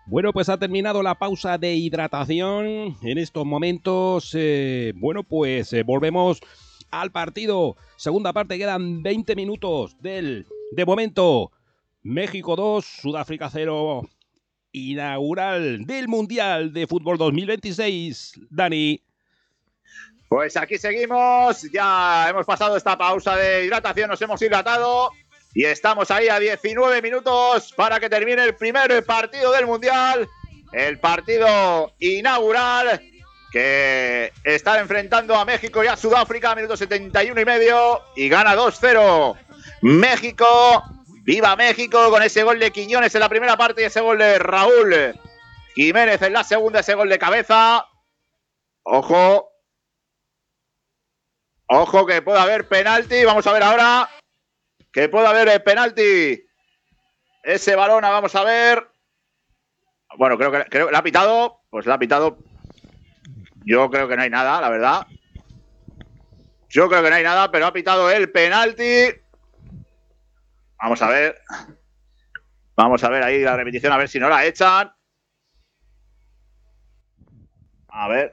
Bueno, pues ha terminado la pausa de hidratación. En estos momentos, volvemos al partido. Segunda parte, quedan 20 minutos de momento, México 2, Sudáfrica 0, inaugural del Mundial de Fútbol 2026. Dani. Pues aquí seguimos, ya hemos pasado esta pausa de hidratación, nos hemos hidratado y estamos ahí a 19 minutos para que termine el primer partido del Mundial, el partido inaugural que está enfrentando a México y a Sudáfrica, minuto 71 y medio, y gana 2-0 México. ¡Viva México! Con ese gol de Quiñones en la primera parte y ese gol de Raúl Jiménez en la segunda, ese gol de cabeza. Ojo que puede haber penalti. Vamos a ver ahora que puede haber penalti. Ese balón, vamos a ver. Bueno, creo que le ha pitado. Pues le ha pitado. Yo creo que no hay nada, la verdad. Yo creo que no hay nada, pero ha pitado el penalti. Vamos a ver. Vamos a ver ahí la repetición, a ver si no la echan. A ver.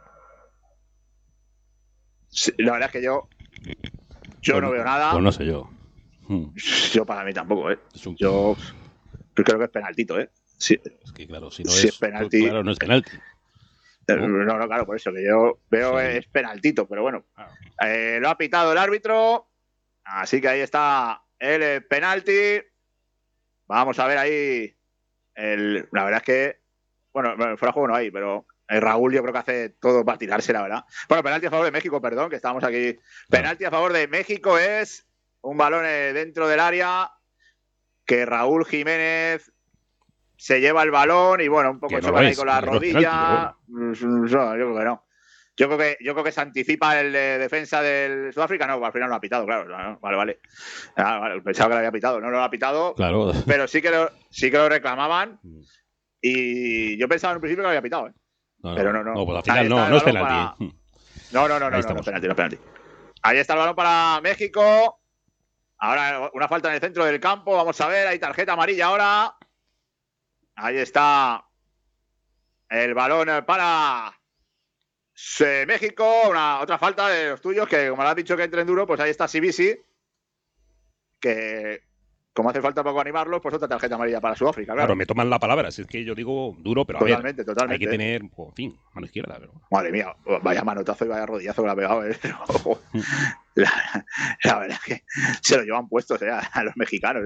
Sí, la verdad es que yo no veo nada. Pues no sé yo. Yo para mí tampoco, ¿eh? Yo creo que es penaltito, ¿eh? Sí. Es que claro, si no si es penalti. Pues, claro, no es penalti. No, claro, por eso que yo veo sí. Es penaltito, pero bueno. Lo ha pitado el árbitro. Así que ahí está el penalti. Vamos a ver ahí. La verdad es que, bueno, fuera de juego no hay, pero Raúl yo creo que hace todo para tirarse, la verdad. Bueno, penalti a favor de México, perdón, que estábamos aquí. Penalti a favor de México es un balón dentro del área que Raúl Jiménez se lleva el balón y bueno, un poco choca ahí con la rodilla. No, yo creo que no. Yo creo que se anticipa el defensa del Sudáfrica. No, al final no lo ha pitado, claro. No, vale. Vale. Pensaba que lo había pitado. No lo ha pitado. Claro. Pero sí que lo reclamaban. Y yo pensaba en un principio que lo había pitado, ¿eh? Pero no. No, pues al final no es penalti. No es penalti. Ahí está el balón para México. Ahora una falta en el centro del campo. Vamos a ver, hay tarjeta amarilla ahora. Ahí está el balón para México. Otra falta de los tuyos, que como le has dicho que entren duro, pues ahí está Sibisi, que como hace falta poco animarlos, pues otra tarjeta amarilla para Sudáfrica. Claro, me toman la palabra, si es que yo digo duro, pero totalmente. Hay que tener, pues, en fin, mano izquierda. Pero... Madre mía, vaya manotazo y vaya rodillazo que le ha pegado. La verdad es que se lo llevan puestos a los mexicanos.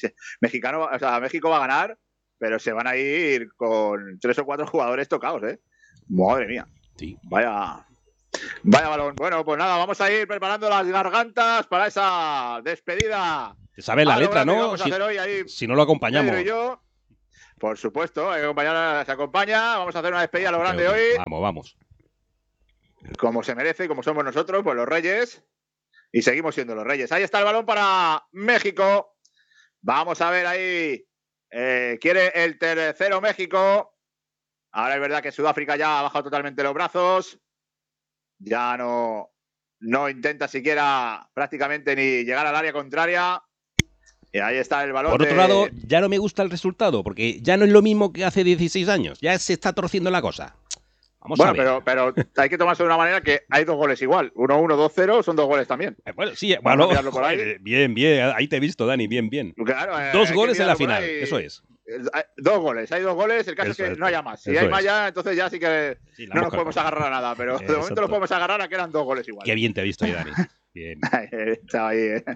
México va a ganar, pero se van a ir con 3 o 4 jugadores tocados, ¿eh? Madre mía. Sí. Vaya balón. Bueno, pues nada, vamos a ir preparando las gargantas para esa despedida. Te sabes la letra, ¿no? Si no lo acompañamos. Pedro y yo, por supuesto, hay que acompañar, se acompaña. Vamos a hacer una despedida a lo grande hoy. Vamos. Como se merece, como somos nosotros, pues los reyes. Y seguimos siendo los reyes. Ahí está el balón para México. Vamos a ver ahí. Quiere el tercero México. Ahora es verdad que Sudáfrica ya ha bajado totalmente los brazos. Ya no intenta siquiera prácticamente ni llegar al área contraria. Y ahí está el balón. Por otro lado, ya no me gusta el resultado, porque ya no es lo mismo que hace 16 años. Ya se está torciendo la cosa. Vamos a ver. Pero hay que tomarse de una manera que hay 2 goles igual. 1-1, 2-0, son 2 goles también. Bueno, sí, bueno, por ahí. Bien. Ahí te he visto, Dani, bien. Claro, 2 goles en la final, eso es. 2 goles, hay 2 goles, el caso es que no haya más. Si hay más ya, entonces ya sí que no nos podemos agarrar a nada, pero de momento nos podemos agarrar a que eran 2 goles igual. Qué bien te he visto ahí, Dani. Bien. Estaba ahí, ¿eh?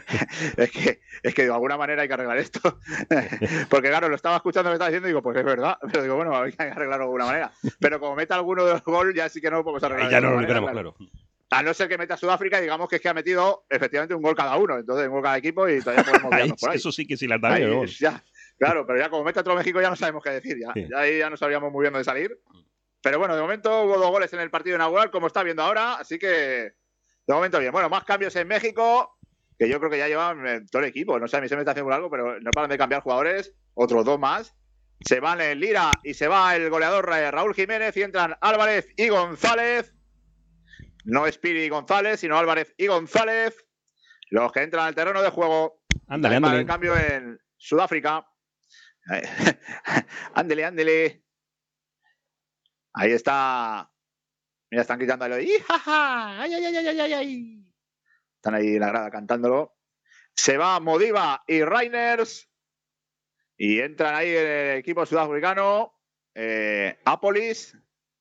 Es que de alguna manera hay que arreglar esto. Porque claro, lo estaba escuchando, me estaba diciendo y digo, pues es verdad. Pero digo, bueno, hay que arreglarlo de alguna manera. Pero como meta alguno de los goles, ya sí que no lo podemos arreglar. Ya no lo tenemos claro. A no ser que meta Sudáfrica, digamos que es que ha metido efectivamente un gol cada uno. Entonces, un gol cada equipo y todavía podemos guiarnos por ahí. Eso sí que sí la han dado. Claro, pero ya como mete otro México ya no sabemos qué decir. Ya ahí ya no sabíamos muy bien dónde salir. Pero bueno, de momento hubo 2 goles en el partido inaugural, como está viendo ahora. Así que de momento bien. Bueno, más cambios en México, que yo creo que ya llevan todo el equipo. No sé, a mí se me está haciendo algo, pero no paran de cambiar jugadores. Otros 2 más. Se van el Lira y se va el goleador Raúl Jiménez y entran Álvarez y González. No es Piri y González, sino Álvarez y González. Los que entran al terreno de juego. Ándale. El cambio en Sudáfrica. Ándele, ándele. Ahí está. Mira, están quitándolo. ¡Jaja! ¡Ay, ay, ay, ay, ay, ay! Están ahí en la grada cantándolo. Se va Modiva y Reiners. Y entran ahí el equipo sudafricano. Apolis.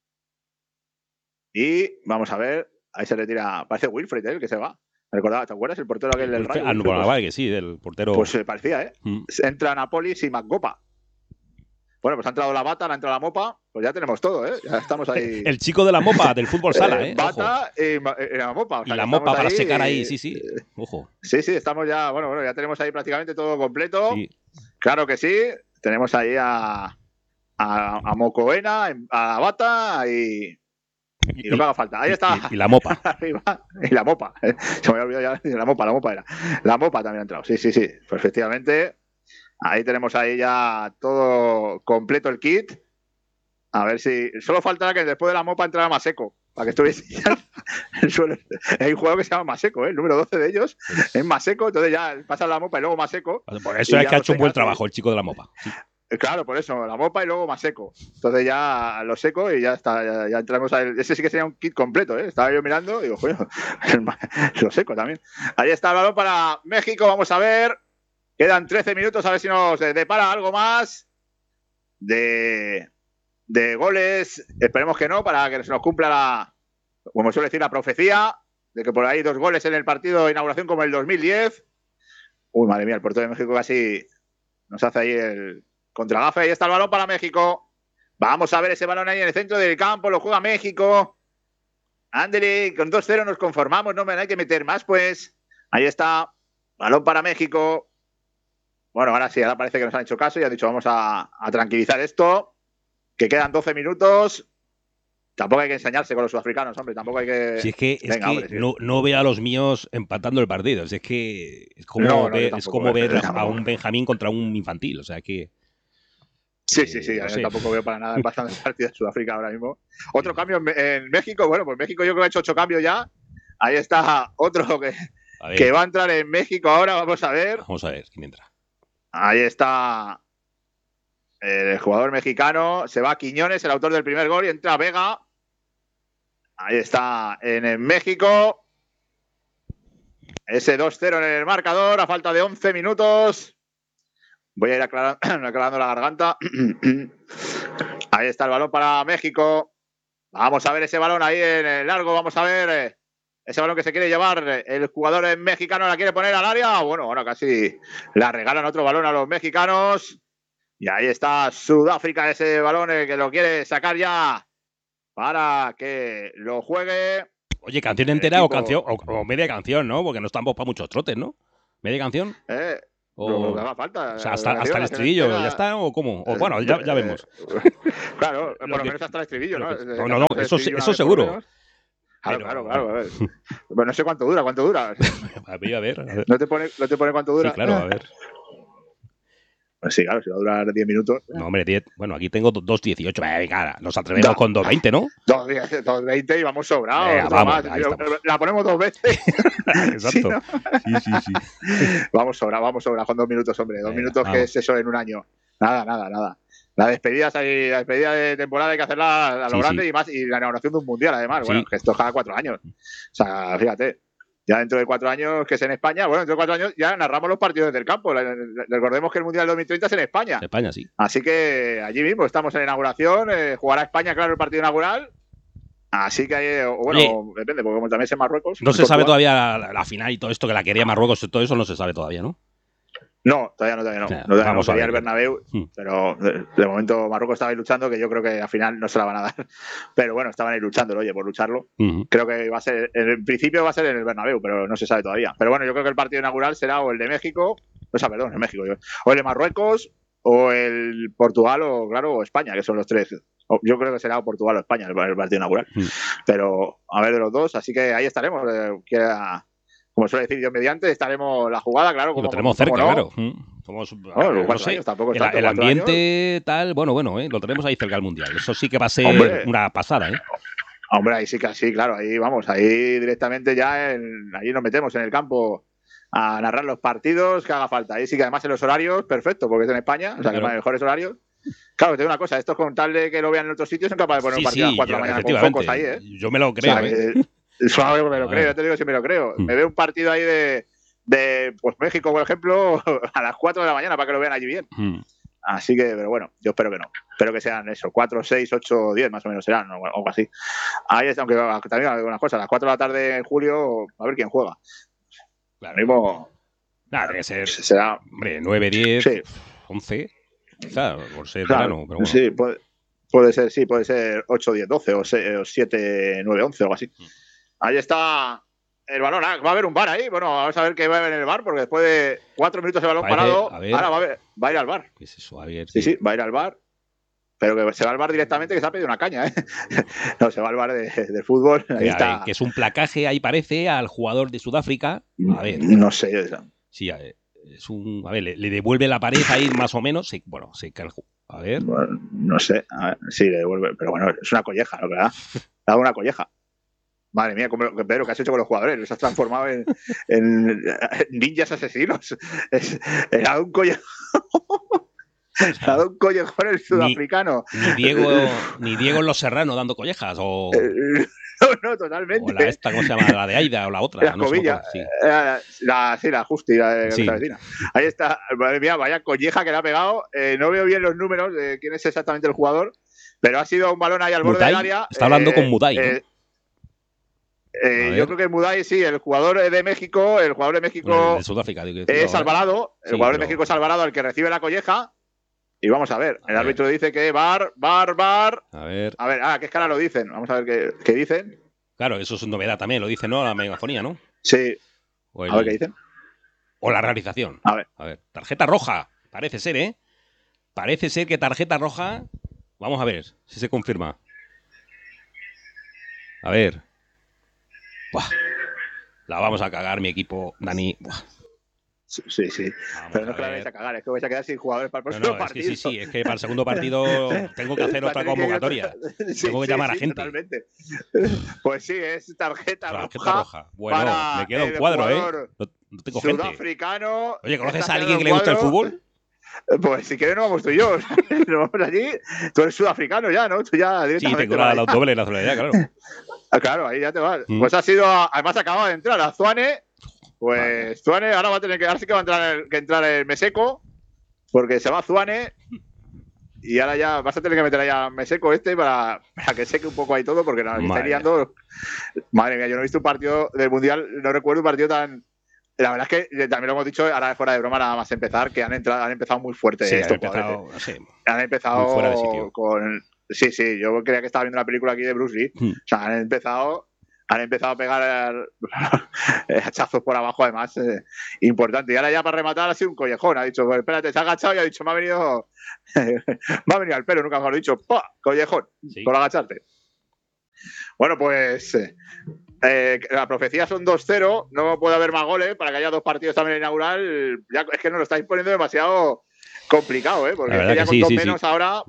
Y vamos a ver. Ahí se retira. Parece Wilfred, el que se va. Me recordaba, ¿te acuerdas? El portero aquel del Rayo. No, vale, que sí, del portero. Pues se parecía, ¿eh? Entran Apolis y McGopa. Bueno, pues ha entrado la Bata, ha entrado la Mopa, pues ya tenemos todo, ¿eh? Ya estamos ahí. El chico de la Mopa, del fútbol sala, ¿eh? Bata y la Mopa. O sea, y la Mopa para secar ahí, sí. Ojo. Sí, estamos ya, bueno, ya tenemos ahí prácticamente todo completo. Sí. Claro que sí. Tenemos ahí a Mocoena, a la Bata y lo que haga falta. Ahí está. Y la Mopa. Y la Mopa. Se me había olvidado ya. La Mopa era. La Mopa también ha entrado. Sí. Pues efectivamente. Ahí tenemos ahí ya todo completo el kit. A ver si... Solo faltará que después de la Mopa entrara Maseco. Para que estuviese hay un juego que se llama Maseco, ¿eh? El número 12 de ellos es Maseco. Entonces ya pasa la Mopa y luego Maseco. Por eso es que ha hecho un buen trabajo el chico de la Mopa. Sí. Claro, por eso, la Mopa y luego Maseco. Entonces ya lo seco y ya está, ya entramos a él. Ese sí que sería un kit completo, ¿eh? Estaba yo mirando y digo, coño, lo seco también. Ahí está el balón para México, vamos a ver. Quedan 13 minutos, a ver si nos depara algo más de goles. Esperemos que no, para que se nos cumpla como suele decir, la profecía de que por ahí 2 goles en el partido de inauguración como el 2010. Uy, madre mía, el portero de México casi nos hace ahí el contragafe. Ahí está el balón para México. Vamos a ver ese balón ahí en el centro del campo, lo juega México. Ándele, con 2-0 nos conformamos, no me hay que meter más, pues. Ahí está, balón para México. Bueno, ahora sí, ahora parece que nos han hecho caso y han dicho vamos a tranquilizar esto, que quedan 12 minutos. Tampoco hay que ensañarse con los sudafricanos, hombre, tampoco hay que... Si es que, no veo a los míos empatando el partido, es que es como ver a un Benjamín contra un infantil, o sea que... Sí, yo tampoco veo para nada empatando el partido de Sudáfrica ahora mismo. Otro cambio en México, bueno, pues México yo creo que ha hecho 8 cambios ya. Ahí está otro que va a entrar en México ahora, vamos a ver. Vamos a ver quién entra. Ahí está el jugador mexicano. Se va Quiñones, el autor del primer gol, y entra Vega. Ahí está en México. Ese 2-0 en el marcador a falta de 11 minutos. Voy a ir aclarando la garganta. Ahí está el balón para México. Vamos a ver ese balón ahí en el largo. Vamos a ver ese balón que se quiere llevar el jugador mexicano, la quiere poner al área. Bueno, ahora casi la regalan otro balón a los mexicanos. Y ahí está Sudáfrica, ese balón que lo quiere sacar ya para que lo juegue. Oye, ¿canción entera o canción o media canción, no? Porque no estamos para muchos trotes, ¿no? ¿Media canción? Lo que haga falta. O sea, hasta el estribillo, ¿ya está? ¿O cómo? O bueno, ya vemos. Claro, por lo menos hasta el estribillo, ¿no? No, eso seguro. Claro. A ver. Bueno, no sé cuánto dura. A ver. ¿No te pone cuánto dura? Sí, claro, a ver. Pues sí, claro, si va a durar 10 minutos. No, hombre, 10. Bueno, aquí tengo 2.18. Venga, nos atrevemos con 2.20, ¿no? 2.20 y vamos sobrados. Venga, vamos, la ponemos 2 veces. Exacto. Sí. Vamos sobrados con 2 minutos, hombre. 2 minutos, vamos. Que es eso en un año. Nada. La despedida de temporada hay que hacerla a lo grande y más, y la inauguración de un mundial, además. Bueno, que esto es cada 4 años. O sea, fíjate. Ya dentro de 4 años, que es en España, bueno, dentro de 4 años ya narramos los partidos desde el campo. Recordemos que el Mundial del 2030 es en España. En España, sí. Así que allí mismo estamos en la inauguración. Jugará España, claro, el partido inaugural. Así que, bueno, depende, porque como también es en Marruecos. No se sabe todavía la final y todo esto, que la quería Marruecos, todo eso no se sabe todavía, ¿no? No, todavía no. Vamos a ver el Bernabéu, pero de momento Marruecos estaba ahí luchando, que yo creo que al final no se la van a dar. Pero bueno, estaban ahí luchándolo, por lucharlo. Creo que va a ser, en principio va a ser en el Bernabéu, pero no se sabe todavía. Pero bueno, yo creo que el partido inaugural será o el de México, el de México, o el de Marruecos, o el Portugal, o España, que son los 3. Yo creo que será Portugal o España el partido inaugural. Pero a ver de los dos, así que ahí estaremos. Como suele decir Dios mediante, estaremos la jugada, claro. Como, lo tenemos cerca, claro. Somos, no sé, años, tampoco es tanto, el ambiente años. Tal, bueno, lo tenemos ahí cerca del Mundial. Eso sí que va a ser una pasada, ¿eh? Hombre, ahí sí, claro, ahí vamos, ahí directamente ya, allí nos metemos en el campo a narrar los partidos que haga falta. Ahí sí que además en los horarios, perfecto, porque es en España, o sea, que hay mejores horarios. Claro, te digo una cosa, estos con tal de que lo vean en otros sitios son capaces de poner un partido a las 4 de la mañana con focos ahí, ¿eh? Yo me lo creo, o sea, suave que me lo creo, ya te digo si me lo creo. Me veo un partido ahí de pues México, por ejemplo, a las 4 de la mañana para que lo vean allí bien. Así que, pero bueno, yo espero que no. Espero que sean eso, 4, 6, 8, 10 más o menos serán, o algo así. Ahí está, aunque también hay unas cosas, a las 4 de la tarde en julio, a ver quién juega. Claro. Mismo, nada, tiene que ser, será, hombre, 9, 10, sí. 11, quizá, por ser verano, pero bueno. Sí, puede ser, sí, puede ser 8, 10, 12 o 7, 9, 11 o algo así. Ahí está el balón. Va a haber un VAR ahí. Bueno, vamos a ver qué va a haber en el VAR, porque después de 4 minutos el balón parado, ahora va a ir al VAR. ¿Qué es eso, Javier? Sí, va a ir al VAR. Pero que se va al VAR directamente, que se ha pedido una caña, ¿eh? No, se va al VAR de fútbol. Ahí está. Que es un placaje, ahí parece, al jugador de Sudáfrica. A ver. No sé. Sí, es un. A ver, le devuelve la pared ahí más o menos. A ver. Bueno, no sé. A ver, sí, le devuelve. Pero bueno, es una colleja, ¿no? ¿Verdad? Le ha dado una colleja. Madre mía, Pedro, ¿qué has hecho con los jugadores? Los has transformado en ninjas asesinos. Le ha dado un collejón. Le ha dado un collejón el sudafricano. Ni Diego en Los Serrano dando collejas. O... No, totalmente. O la esta, ¿cómo se llama? La de Aida o la otra. La Escobilla. La Justi, la de sí. vecina. Ahí está. Madre mía, vaya colleja que le ha pegado. No veo bien los números de quién es exactamente el jugador, pero ha sido un balón ahí al borde del área. Está hablando con Muday, ¿no? Yo creo que Muday, sí, el jugador de México, de Sudáfrica, es Alvarado. El jugador de México es Alvarado, el que recibe la colleja. Y vamos a ver, el árbitro dice que VAR. A ver, ¿qué escala lo dicen? Vamos a ver qué dicen. Claro, eso es novedad también, lo dicen, ¿no? La megafonía, ¿no? Sí. A ver qué dicen. O la realización. A ver, tarjeta roja, parece ser, ¿eh? Parece ser que tarjeta roja. Vamos a ver si se confirma. A ver. Buah. La vamos a cagar, mi equipo, Dani. Buah. Sí. Pero no es que la vais a cagar, es que vais a quedar sin jugadores para el próximo partido. Es que es que para el segundo partido tengo que hacer otra convocatoria. Tengo que llamar a gente. Totalmente. Pues sí, es tarjeta roja. Bueno, me queda un cuadro, ¿eh? No tengo gente. Sudafricano. Oye, ¿conoces a alguien que le gusta el fútbol? Pues si quieres nos vamos tú y yo. Nos vamos allí. Tú eres sudafricano ya, ¿no? Tú ya directamente. Sí, tengo la doble nacionalidad, claro. Claro, ahí ya te vas. Pues ha sido, además acaba de entrar a Zuane. Pues Zuane ahora va a tener que, ahora sí que va a entrar el Meseco, porque se va Zuane y ahora ya vas a tener que meter ahí a Meseco para que seque un poco ahí todo, porque nos está liando. Madre mía, yo no he visto un partido del Mundial, no recuerdo un partido tan... La verdad es que también lo hemos dicho, ahora fuera de broma, nada más empezar, que han empezado muy fuerte estos jugadores. Han empezado muy fuera de sitio. con... Sí, yo creía que estaba viendo una película aquí de Bruce Lee. O sea, han empezado a pegar hachazos por abajo, además, importante. Y ahora ya para rematar ha sido un collejón. Ha dicho, pues, espérate, se ha agachado y ha dicho, me ha venido al pelo, nunca mejor dicho, ¡pah! Collejón, por agacharte. Bueno, pues la profecía son 2-0, no puede haber más goles para que haya 2 partidos también inaugural. Ya, es que nos lo estáis poniendo demasiado complicado, porque es que ya con 2 menos ahora...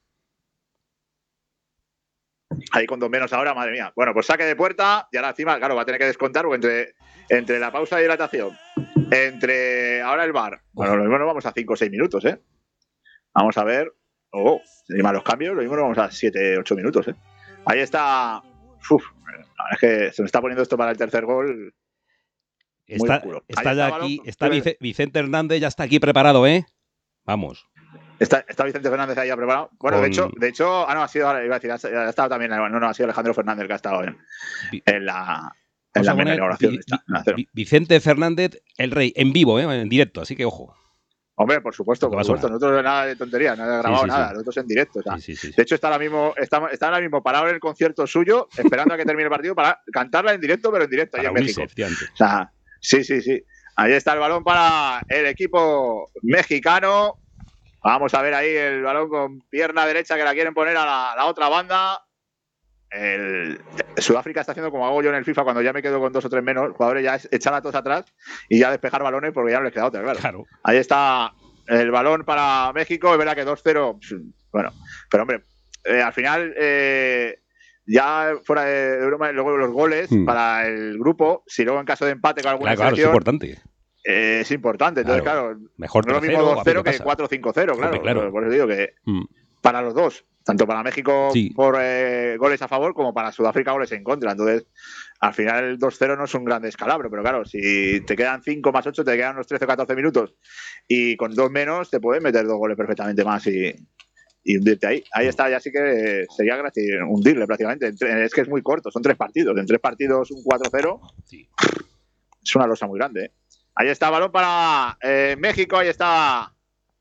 Ahí con 2 menos ahora, madre mía. Bueno, pues saque de puerta y ahora encima, claro, va a tener que descontar porque entre la pausa de hidratación, entre ahora el VAR, bueno, lo mismo nos vamos a 5 o 6 minutos, Vamos a ver. Encima los cambios, lo mismo nos vamos a 7, 8 minutos, Ahí está. La verdad es que se nos está poniendo esto para el tercer gol. Está ya aquí, está Vicente Hernández, ya está aquí preparado, Vamos. Está Vicente Fernández ahí ya preparado. Bueno, de hecho, no, ha sido, iba a decir, ha estado también, ha sido Alejandro Fernández que ha estado en la inauguración. Vicente Fernández, el rey, en vivo, en directo, así que ojo. Hombre, por supuesto. Nosotros nada de tontería, no he grabado nada, nosotros en directo. O sea, de hecho, está ahora mismo parado en el concierto suyo, esperando a que termine el partido para cantarla en directo, pero en directo allá en México. O sea, sí. Ahí está el balón para el equipo mexicano. Vamos a ver ahí el balón con pierna derecha que la quieren poner a la otra banda. Sudáfrica está haciendo como hago yo en el FIFA cuando ya me quedo con 2 o 3 menos. Jugadores ya echar a todos atrás y ya despejar balones porque ya no les queda otra, claro. Ahí está el balón para México. Es verdad que 2-0. Bueno, pero hombre, al final, ya fuera de broma, luego los goles para el grupo, si luego en caso de empate con alguna selección, es importante. es importante. Entonces, claro, mejor no es lo mismo 2-0 que 4-5-0, claro. Por eso digo que para los dos, tanto para México por goles a favor como para Sudáfrica goles en contra. Entonces, al final el 2-0 no es un gran descalabro, pero claro, si te quedan 5 más 8, te quedan unos 13 o 14 minutos y con 2 menos te pueden meter 2 goles perfectamente más y hundirte ahí. Ahí está, ya sí que sería gratis hundirle prácticamente. Es que es muy corto, son 3 partidos. En 3 partidos un 4-0 es una losa muy grande. Ahí está, balón para México, ahí está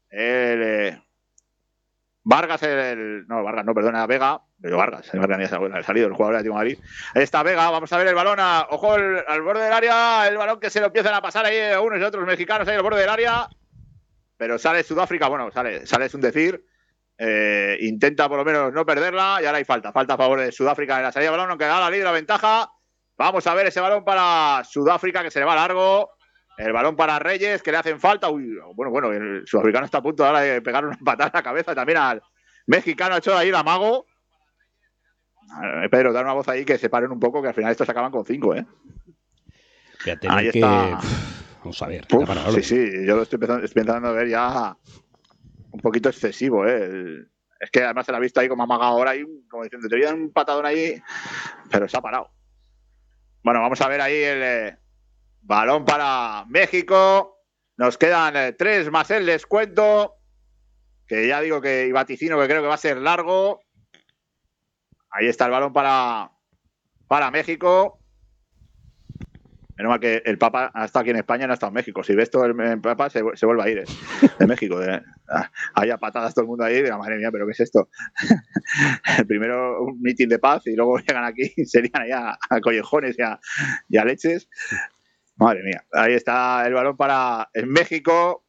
Vargas, Vargas no, perdona, Vega, pero Vargas ni ha salido el jugador de Atlético de Madrid. Ahí está Vega, vamos a ver el balón, ojo al borde del área, el balón que se lo empiezan a pasar ahí unos y otros mexicanos ahí al borde del área, pero sale Sudáfrica, sale es un decir, intenta por lo menos no perderla y ahora hay falta a favor de Sudáfrica en la salida de balón, aunque da la libre la ventaja. Vamos a ver ese balón para Sudáfrica que se le va largo. El balón para Reyes, que le hacen falta. Bueno, el sudafricano está a punto ahora de pegar una patada en la cabeza también al mexicano. Ha hecho ahí el amago. Pedro, da una voz ahí que se paren un poco, que al final estos acaban con 5, Ahí está. Vamos a ver. Sí, yo lo estoy empezando a ver ya un poquito excesivo, Es que además se la ha visto ahí como amagado ahora, como diciendo, te voy a dar un patadón ahí, pero se ha parado. Bueno, vamos a ver ahí el balón para México. Nos quedan 3 más el descuento. Que ya digo que vaticino que creo que va a ser largo. Ahí está el balón para México. Menos mal que el Papa ha estado aquí en España, no ha estado en México. Si ves todo el Papa, se vuelve a ir de México. Haya patadas todo el mundo ahí. Madre mía, ¿pero qué es esto? Primero un mitin de paz y luego llegan aquí y serían allá a collejones y a leches. Madre mía, ahí está el balón para México.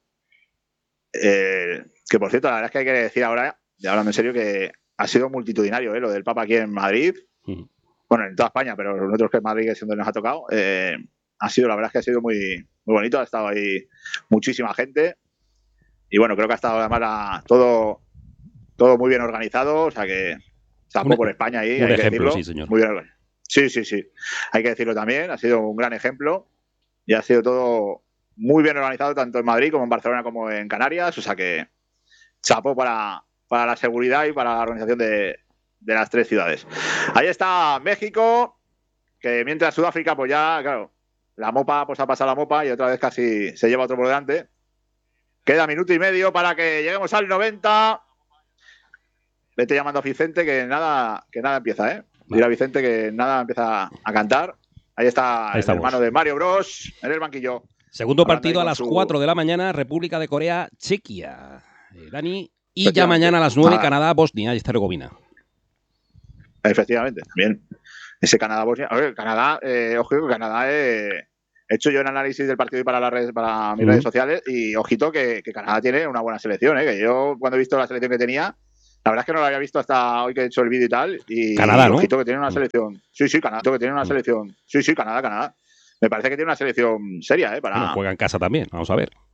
Que por cierto, la verdad es que hay que decir ahora, ya hablando en serio, que ha sido multitudinario lo del Papa aquí en Madrid. Bueno, en toda España, pero nosotros que en Madrid es donde nos ha tocado. La verdad es que ha sido muy, muy bonito. Ha estado ahí muchísima gente. Y bueno, creo que ha estado además todo muy bien organizado. O sea que chapo por España ahí, hay que decirlo. Sí, señor. Muy bien organizado. Sí. Hay que decirlo también. Ha sido un gran ejemplo. Y ha sido todo muy bien organizado, tanto en Madrid como en Barcelona como en Canarias. O sea que chapo para la seguridad y para la organización de las 3 ciudades. Ahí está México, que mientras Sudáfrica, pues ya, claro, la mopa, pues ha pasado la mopa y otra vez casi se lleva otro por delante. Queda minuto y medio para que lleguemos al 90. Vete llamando a Vicente que nada empieza, Mira a Vicente que nada empieza a cantar. Ahí está el hermano de Mario Bros en el banquillo. Segundo partido a las 4 de la mañana, República de Corea, Chequia. Dani, y ya mañana a las 9, Canadá, Bosnia y Herzegovina. Efectivamente, bien. Ese Canadá-Bosnia. A ver, Canadá, ojito que Canadá he hecho yo un análisis del partido y para mis redes sociales y ojito que Canadá tiene una buena selección, que yo cuando he visto la selección que tenía, la verdad es que no la había visto hasta hoy que he hecho el vídeo y tal. Y Canadá, ¿no? Ojito que tiene una selección. Sí, Canadá que tiene una selección. Sí, Canadá. Me parece que tiene una selección seria, Bueno, juega en casa también, vamos a ver.